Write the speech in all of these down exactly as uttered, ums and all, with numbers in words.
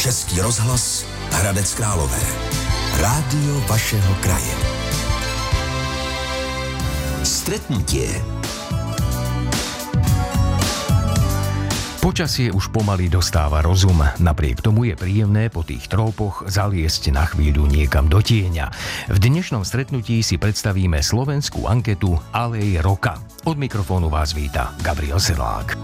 Český rozhlas Hradec Králové. Rádio vašeho kraje. Stretnutie. Počasie už pomaly dostáva rozum. Napriek tomu je príjemné po tých trópoch zaliesť na chvíľu niekam do tieňa. V dnešnom stretnutí si predstavíme slovenskú anketu Alej roka. Od mikrofónu vás víta Gabriel Sedlák.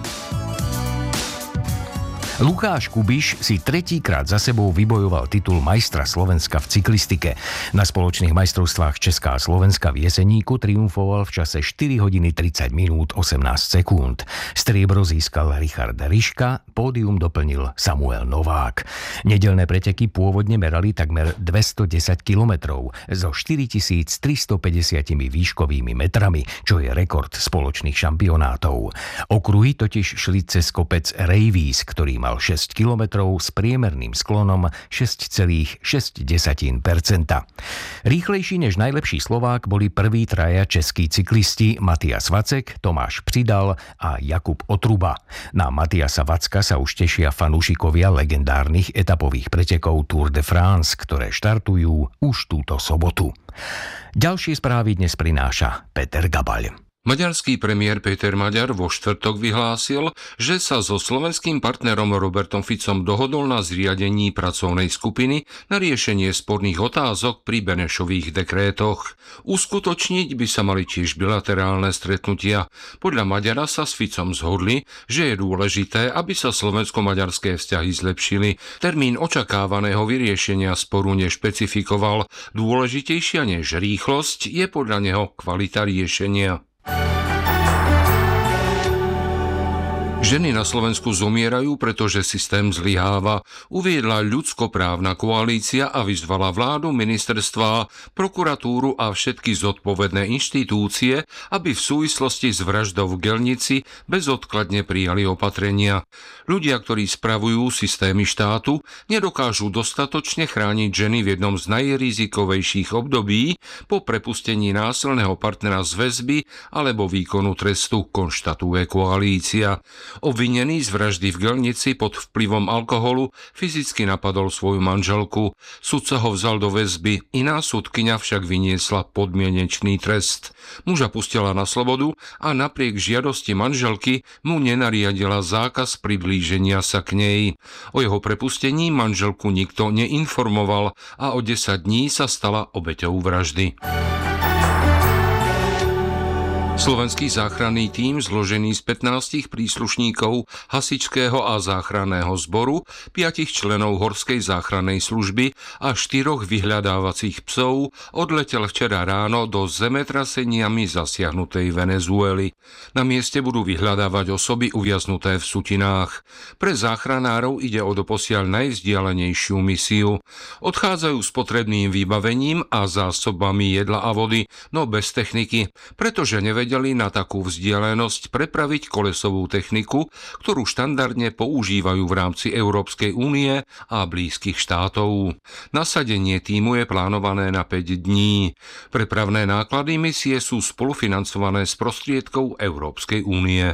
Lukáš Kubiš si tretíkrát za sebou vybojoval titul majstra Slovenska v cyklistike. Na spoločných majstrovstvách Česká a Slovenska v Jeseníku triumfoval v čase štyri hodiny tridsať minút osemnásť sekúnd. Striebro získal Richard Ryška, pódium doplnil Samuel Novák. Nedeľné preteky pôvodne merali takmer dvestodesať kilometrov so štyritisíctristopäťdesiat výškovými metrami, čo je rekord spoločných šampionátov. Okruhy totiž šli cez kopec Rejvís, ktorý mal šesť kilometrov s priemerným sklonom šesť celá šesť percenta. Rýchlejší než najlepší Slovák boli prví traja českí cyklisti Matias Vacek, Tomáš Přidal a Jakub Otruba. Na Matiasa Vacka sa už tešia fanúšikovia legendárnych etapových pretekov Tour de France, ktoré štartujú už túto sobotu. Ďalšie správy dnes prináša Peter Gabaľ. Maďarský premiér Péter Maďar vo štvrtok vyhlásil, že sa so slovenským partnerom Robertom Ficom dohodol na zriadení pracovnej skupiny na riešenie sporných otázok pri Benešových dekrétoch. Uskutočniť by sa mali tiež bilaterálne stretnutia. Podľa Maďara sa s Ficom zhodli, že je dôležité, aby sa slovensko-maďarské vzťahy zlepšili. Termín očakávaného vyriešenia sporu nešpecifikoval. Dôležitejšia než rýchlosť je podľa neho kvalita riešenia. Ženy na Slovensku zomierajú, pretože systém zlyháva, uviedla ľudskoprávna koalícia a vyzvala vládu, ministerstvá, prokuratúru a všetky zodpovedné inštitúcie, aby v súvislosti s vraždou v Gelnici bezodkladne prijali opatrenia. Ľudia, ktorí spravujú systémy štátu, nedokážu dostatočne chrániť ženy v jednom z najrizikovejších období po prepustení násilného partnera z väzby alebo výkonu trestu, konštatuje koalícia. Obvinený z vraždy v Gelnici pod vplyvom alkoholu fyzicky napadol svoju manželku. Sudca ho vzal do väzby, iná sudkyňa však vyniesla podmienečný trest. Muža pustila na slobodu a napriek žiadosti manželky mu nenariadila zákaz priblíženia sa k nej. O jeho prepustení manželku nikto neinformoval a o desať dní sa stala obeťou vraždy. Slovenský záchranný tím, zložený z pätnástich príslušníkov hasičského a záchranného zboru, piatich členov horskej záchrannej služby a štyroch vyhľadávacích psov, odletel včera ráno do zemetraseniami zasiahnutej Venezuely. Na mieste budú vyhľadávať osoby uviaznuté v sutinách. Pre záchranárov ide o doposiaľ najvzdialenejšiu misiu. Odchádzajú s potrebným vybavením a zásobami jedla a vody, no bez techniky, pretože nevedia na takú vzdialenosť prepraviť kolesovú techniku, ktorú štandardne používajú v rámci Európskej únie a blízkych štátov. Nasadenie tímu je plánované na päť dní. Prepravné náklady misie sú spolufinancované z prostriedkov Európskej únie.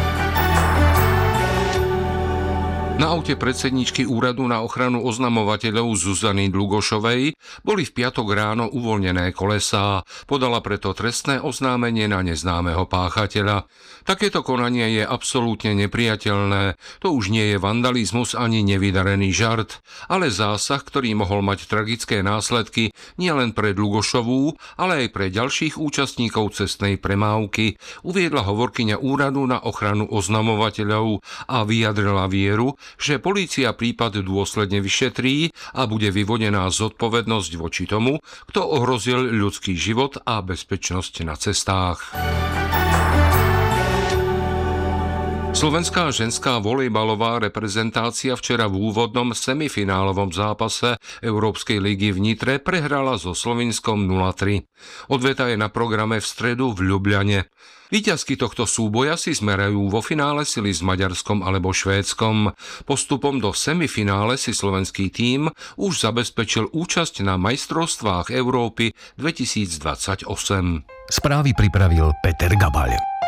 Na aute predsedničky Úradu na ochranu oznamovateľov Zuzany Dlugošovej boli v piatok ráno uvoľnené kolesá. Podala preto trestné oznámenie na neznámeho páchateľa. Takéto konanie je absolútne nepriateľné. To už nie je vandalizmus ani nevydarený žart, ale zásah, ktorý mohol mať tragické následky nielen pre Dlugošovú, ale aj pre ďalších účastníkov cestnej premávky, uviedla hovorkyňa Úradu na ochranu oznamovateľov a vyjadrila vieru, že polícia prípad dôsledne vyšetrí a bude vyvodená zodpovednosť voči tomu, kto ohrozil ľudský život a bezpečnosť na cestách. Slovenská ženská volejbalová reprezentácia včera v úvodnom semifinálovom zápase Európskej ligy v Nitre prehrala so Slovinskom nula tri. Odveta je na programe v stredu v Ljubljane. Víťazky tohto súboja si zmerajú vo finále sily s Maďarskom alebo Švédskom. Postupom do semifinále si slovenský tím už zabezpečil účasť na majstrovstvách Európy dvetisícdvadsaťosem. Správy pripravil Peter Gabaľ.